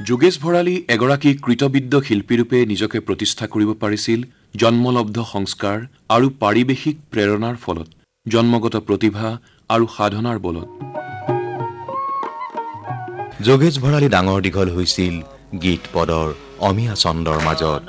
যোগেশ ভৰালী এগৰাকী কৃতবিদ্য শিল্পীৰূপে নিজকে প্ৰতিষ্ঠা কৰিব পাৰিছিল জন্মলব্ধ সংস্কাৰ আৰু পাৰিৱেশিক প্ৰেৰণাৰ ফলত, জন্মগত প্ৰতিভা আৰু সাধনাৰ বলত। যোগেশ ভৰালী ডাঙৰ দীঘল হৈছিল গীত পদৰ অমিয়া ছন্দৰ মাজত।